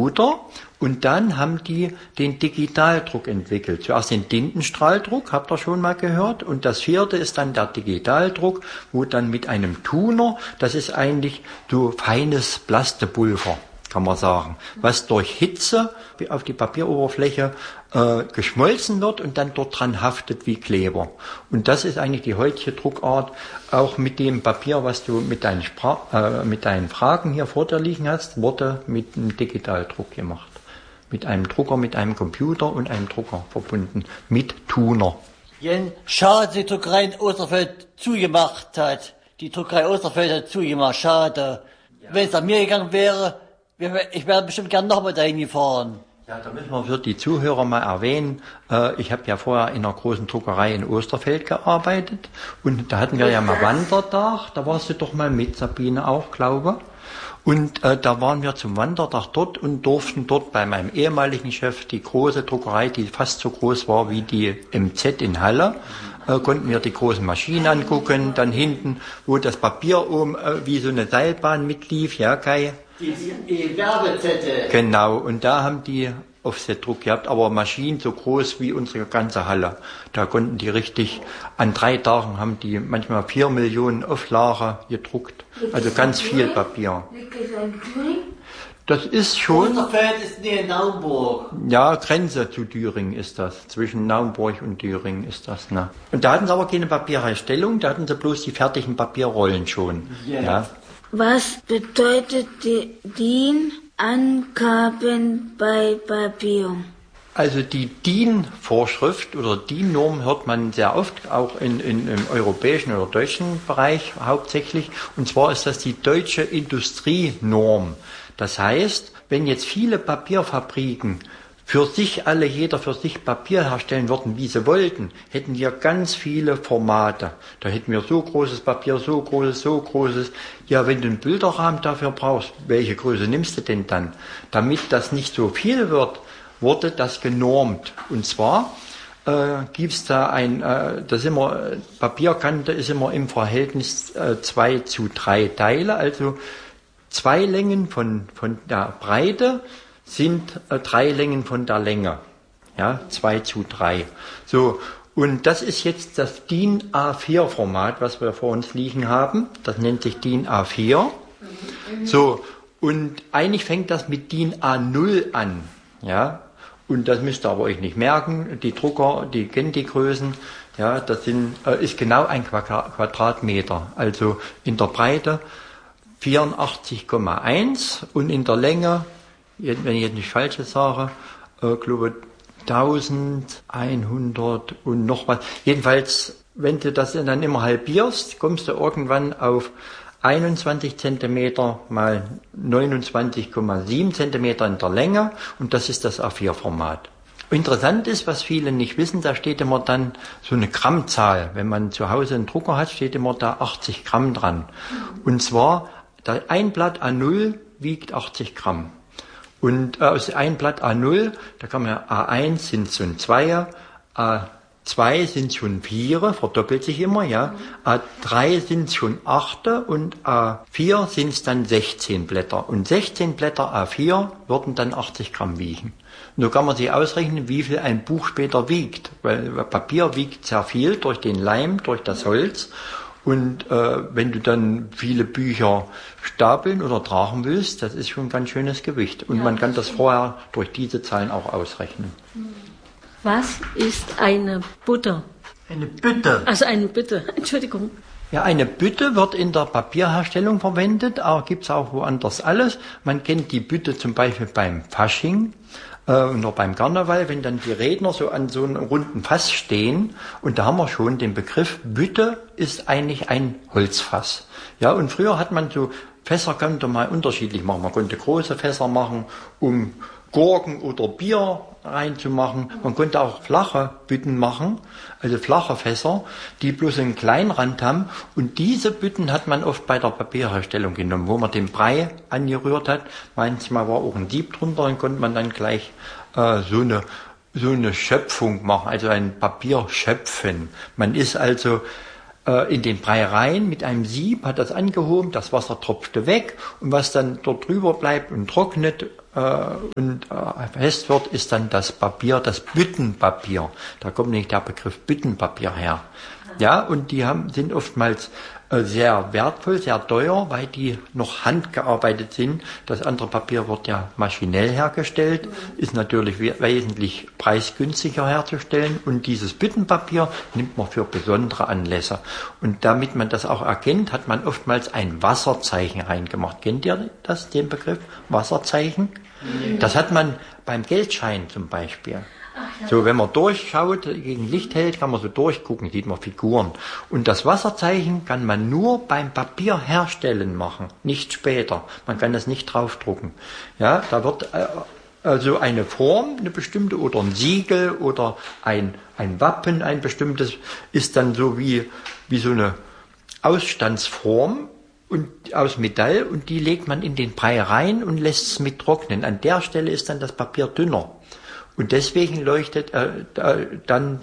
Computer und dann haben die den Digitaldruck entwickelt. Zuerst den Tintenstrahldruck, habt ihr schon mal gehört, und das vierte ist dann der Digitaldruck, wo dann mit einem Tuner, das ist eigentlich so feines Plastepulver, kann man sagen, was durch Hitze auf die Papieroberfläche geschmolzen wird und dann dort dran haftet wie Kleber. Und das ist eigentlich die heutige Druckart, auch mit dem Papier, was du mit deinen Fragen hier vor dir liegen hast, wurde mit einem Digitaldruck gemacht. Mit einem Drucker, mit einem Computer und einem Drucker verbunden, mit Tuner. Schade, die Druckerei in Osterfeld zugemacht hat. Die Druckerei Osterfeld hat zugemacht, schade. Ja. Wenn es an mir gegangen wäre, ich wäre bestimmt gern nochmal dahin gefahren. Ja, da müssen wir für die Zuhörer mal erwähnen, ich habe ja vorher in einer großen Druckerei in Osterfeld gearbeitet und da hatten wir ja mal Wandertag, da warst du doch mal mit, Sabine auch, glaube. Und da waren wir zum Wandertag dort und durften dort bei meinem ehemaligen Chef die große Druckerei, die fast so groß war wie die MZ in Halle, konnten wir die großen Maschinen angucken, dann hinten, wo das Papier wie so eine Seilbahn mitlief, ja Kai? Die Werbezettel. Genau, und da haben die Offset-Druck gehabt, aber Maschinen so groß wie unsere ganze Halle. Da konnten die richtig, an 3 Tagen haben die manchmal 4 Millionen Auflage gedruckt. Also ganz viel Papier. Das ist schon... Osterfeld ist näher Naumburg. Ja, Grenze zu Thüringen ist das. Zwischen Naumburg und Thüringen ist das, ne? Und da hatten sie aber keine Papierherstellung, da hatten sie bloß die fertigen Papierrollen schon. Yeah. Ja. Was bedeutet die DIN-Angaben bei Papier? Also die DIN-Vorschrift oder DIN-Norm hört man sehr oft, auch im europäischen oder deutschen Bereich hauptsächlich. Und zwar ist das die deutsche Industrienorm. Das heißt, wenn jetzt viele Papierfabriken für sich jeder für sich Papier herstellen würden, wie sie wollten, hätten wir ganz viele Formate. Da hätten wir so großes Papier, so großes, so großes. Ja, wenn du einen Bilderrahmen dafür brauchst, welche Größe nimmst du denn dann? Damit das nicht so viel wird, wurde das genormt. Und zwar gibt's da Papierkante ist immer im Verhältnis 2:3 Teile, also 2 Längen von der Breite sind 3 Längen von der Länge. Ja, 2:3. So, und das ist jetzt das DIN A4-Format, was wir vor uns liegen haben. Das nennt sich DIN A4. So, und eigentlich fängt das mit DIN A0 an. Ja, und das müsst ihr aber euch nicht merken. Die Drucker, die kennen die Größen. Ja, das ist genau 1 Quadratmeter. Also in der Breite 84,1 und in der Länge, wenn ich jetzt nicht Falsches sage, glaube 1100 und noch was. Jedenfalls, wenn du das dann immer halbierst, kommst du irgendwann auf 21 Zentimeter mal 29,7 Zentimeter in der Länge und das ist das A4-Format. Interessant ist, was viele nicht wissen, da steht immer dann so eine Grammzahl. Wenn man zu Hause einen Drucker hat, steht immer da 80 Gramm dran. Und zwar, ein Blatt A0 wiegt 80 Gramm. Und aus ein Blatt A0, da kann man A1 sind schon 2, A2 sind schon 4, verdoppelt sich immer, ja. A3 sind schon 8 und A4 sind es dann 16 Blätter. Und 16 Blätter A4 würden dann 80 Gramm wiegen. Und so kann man sich ausrechnen, wie viel ein Buch später wiegt. Weil Papier wiegt sehr viel durch den Leim, durch das Holz. Und wenn du dann viele Bücher stapeln oder tragen willst, das ist schon ein ganz schönes Gewicht. Und man kann das vorher durch diese Zahlen auch ausrechnen. Was ist eine Butter? Eine Bütte. Also eine Bütte, Entschuldigung. Ja, eine Bütte wird in der Papierherstellung verwendet, aber gibt's auch woanders alles. Man kennt die Bütte zum Beispiel beim Fasching oder beim Karneval, wenn dann die Redner so an so einem runden Fass stehen. Und da haben wir schon den Begriff, Bütte ist eigentlich ein Holzfass. Ja, und früher hat man so Fässer, konnte man unterschiedlich machen. Man konnte große Fässer machen, um Gurken oder Bier reinzumachen. Man konnte auch flache Bütten machen, also flache Fässer, die bloß einen kleinen Rand haben. Und diese Bütten hat man oft bei der Papierherstellung genommen, wo man den Brei angerührt hat. Manchmal war auch ein Sieb drunter und konnte man dann gleich so eine Schöpfung machen, also ein Papier schöpfen. Man ist also in den Brei rein mit einem Sieb, hat das angehoben, das Wasser tropfte weg und was dann dort drüber bleibt und trocknet, fest wird, ist dann das Papier, das Büttenpapier. Da kommt nämlich der Begriff Büttenpapier her. Ja, und die sind oftmals sehr wertvoll, sehr teuer, weil die noch handgearbeitet sind. Das andere Papier wird ja maschinell hergestellt, ist natürlich wesentlich preisgünstiger herzustellen. Und dieses Büttenpapier nimmt man für besondere Anlässe. Und damit man das auch erkennt, hat man oftmals ein Wasserzeichen reingemacht. Kennt ihr das, den Begriff Wasserzeichen? Das hat man beim Geldschein zum Beispiel. So, wenn man durchschaut, gegen Licht hält, kann man so durchgucken, sieht man Figuren. Und das Wasserzeichen kann man nur beim Papierherstellen machen, nicht später. Man kann das nicht draufdrucken. Ja, da wird also eine Form, eine bestimmte, oder ein Siegel oder ein Wappen, ein bestimmtes, ist dann so wie so eine Ausstandsform und aus Metall, und die legt man in den Brei rein und lässt es mit trocknen. An der Stelle ist dann das Papier dünner. Und deswegen leuchtet dann,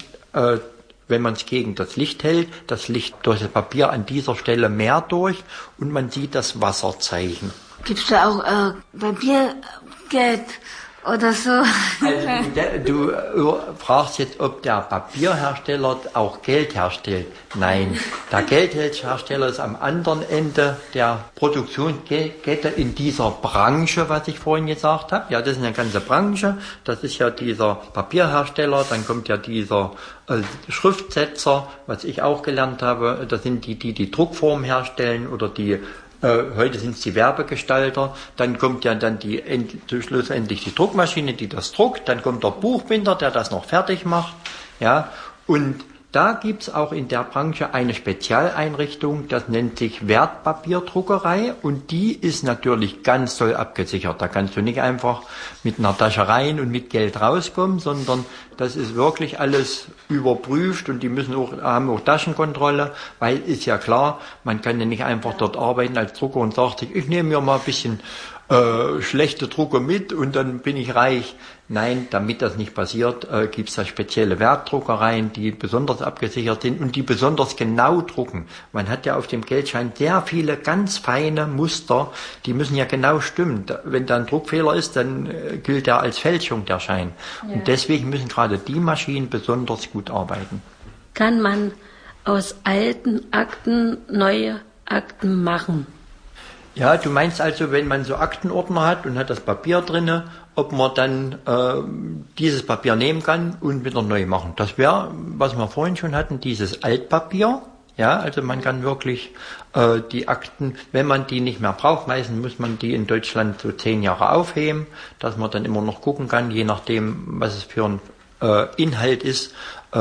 wenn man es gegen das Licht hält, das Licht durch das Papier an dieser Stelle mehr durch und man sieht das Wasserzeichen. Gibt's da auch Papiergeld oder so? Also du fragst jetzt, ob der Papierhersteller auch Geld herstellt. Nein, der Geldhersteller ist am anderen Ende der Produktionskette in dieser Branche, was ich vorhin gesagt habe. Ja, das ist eine ganze Branche. Das ist ja dieser Papierhersteller, dann kommt ja dieser Schriftsetzer, was ich auch gelernt habe. Das sind die Druckform herstellen, oder die heute sind es die Werbegestalter, dann kommt ja dann schlussendlich die Druckmaschine, die das druckt, dann kommt der Buchbinder, der das noch fertig macht, ja, und da gibt's auch in der Branche eine Spezialeinrichtung, das nennt sich Wertpapierdruckerei, und die ist natürlich ganz toll abgesichert. Da kannst du nicht einfach mit einer Tasche rein und mit Geld rauskommen, sondern das ist wirklich alles überprüft, und die haben auch Taschenkontrolle, weil ist ja klar, man kann ja nicht einfach dort arbeiten als Drucker und sagt sich, ich nehme mir mal ein bisschen schlechte Drucker mit und dann bin ich reich. Nein, damit das nicht passiert, gibt es da spezielle Wertdruckereien, die besonders abgesichert sind und die besonders genau drucken. Man hat ja auf dem Geldschein sehr viele ganz feine Muster, die müssen ja genau stimmen. Wenn da ein Druckfehler ist, dann gilt der als Fälschung, der Schein. Ja. Und deswegen müssen gerade die Maschinen besonders gut arbeiten. Kann man aus alten Akten neue Akten machen? Ja, du meinst also, wenn man so Aktenordner hat und hat das Papier drinne, ob man dann dieses Papier nehmen kann und wieder neu machen. Das wäre, was wir vorhin schon hatten, dieses Altpapier. Ja, also man kann wirklich die Akten, wenn man die nicht mehr braucht, meistens muss man die in Deutschland so 10 Jahre aufheben, dass man dann immer noch gucken kann, je nachdem, was es für ein Inhalt ist,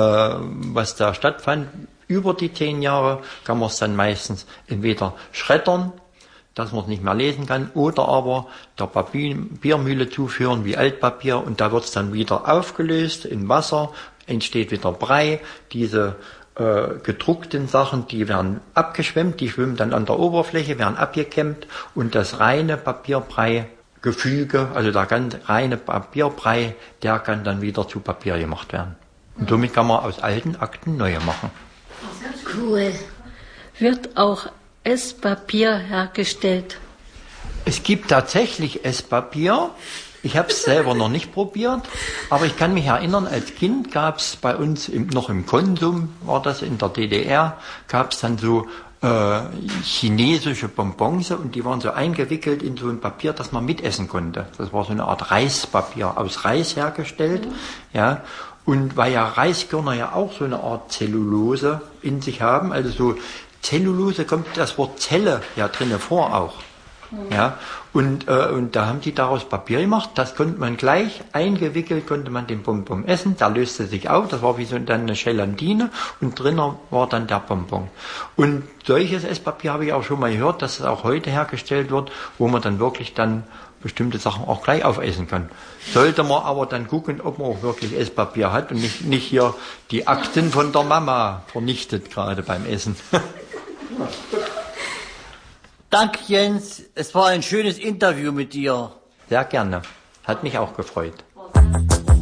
was da stattfand. Über die 10 Jahre kann man es dann meistens entweder schreddern, dass man es nicht mehr lesen kann, oder aber der Papiermühle zuführen wie Altpapier, und da wird es dann wieder aufgelöst in Wasser, entsteht wieder Brei. Diese gedruckten Sachen, die werden abgeschwemmt, die schwimmen dann an der Oberfläche, werden abgekämmt, und das reine Papierbrei-Gefüge, also der ganz reine Papierbrei, der kann dann wieder zu Papier gemacht werden. Und somit kann man aus alten Akten neue machen. Cool. Wird auch Esspapier hergestellt? Es gibt tatsächlich Esspapier. Ich habe es selber noch nicht probiert, aber ich kann mich erinnern, als Kind gab es bei uns noch im Konsum, war das in der DDR, gab es dann so chinesische Bonbons, und die waren so eingewickelt in so ein Papier, das man mitessen konnte. Das war so eine Art Reispapier, aus Reis hergestellt, ja. Und weil ja Reiskörner ja auch so eine Art Zellulose in sich haben, also so Zellulose, kommt das Wort Zelle ja drinnen vor auch. Ja, und da haben die daraus Papier gemacht, das konnte man gleich eingewickelt, konnte man den Bonbon essen, der löste sich auf, das war wie so dann eine Gelatine, und drinnen war dann der Bonbon. Und solches Esspapier habe ich auch schon mal gehört, dass es auch heute hergestellt wird, wo man dann wirklich dann bestimmte Sachen auch gleich aufessen kann. Sollte man aber dann gucken, ob man auch wirklich Esspapier hat und nicht hier die Akten von der Mama vernichtet, gerade beim Essen. Danke, Jens. Es war ein schönes Interview mit dir. Sehr gerne. Hat mich auch gefreut.